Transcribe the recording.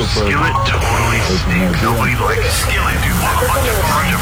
Skillet totally stinks. Nobody likes Skillet, dude. A bunch of